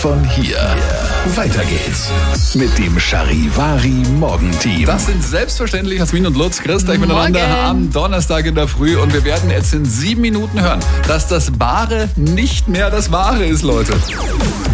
Von hier. Weiter geht's mit dem Charivari Morgenteam. Das sind selbstverständlich Jasmin und Lutz. Grüßt euch miteinander am Donnerstag in der Früh. Und wir werden jetzt in 7 Minuten hören, dass das Bare nicht mehr das Wahre ist, Leute.